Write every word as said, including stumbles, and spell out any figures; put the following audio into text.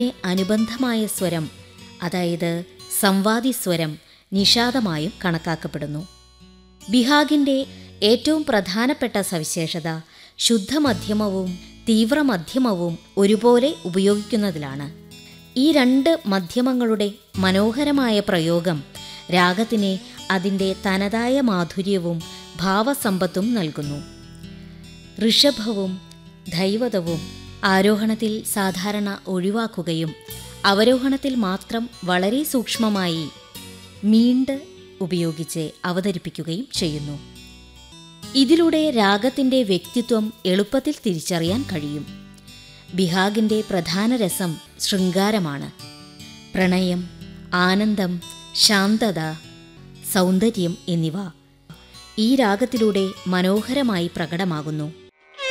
അനുബന്ധമായ സ്വരം, അതായത് സംവാദി സ്വരം, നിഷാദമായും കണക്കാക്കപ്പെടുന്നു. ബിഹാഗിൻ്റെ ഏറ്റവും പ്രധാനപ്പെട്ട സവിശേഷത ശുദ്ധമധ്യമവും തീവ്രമധ്യമവും ഒരുപോലെ ഉപയോഗിക്കുന്നതിലാണ്. ഈ രണ്ട് മധ്യമങ്ങളുടെ മനോഹരമായ പ്രയോഗം രാഗത്തിനെ അതിൻ്റെ തനതായ മാധുര്യവും ഭാവസമ്പത്തും നൽകുന്നു. ഋഷഭവും ധൈവതവും ആരോഹണത്തിൽ സാധാരണ ഒഴിവാക്കുകയും അവരോഹണത്തിൽ മാത്രം വളരെ സൂക്ഷ്മമായി മീണ്ട് ഉപയോഗിച്ച് അവതരിപ്പിക്കുകയും ചെയ്യുന്നു. ഇതിലൂടെ രാഗത്തിൻ്റെ വ്യക്തിത്വം എളുപ്പത്തിൽ തിരിച്ചറിയാൻ കഴിയും. ബിഹാഗിൻ്റെ പ്രധാന രസം ശൃംഗാരമാണ്. പ്രണയം, ആനന്ദം, ശാന്തത, സൗന്ദര്യം എന്നിവ ഈ രാഗത്തിലൂടെ മനോഹരമായി പ്രകടമാകുന്നു.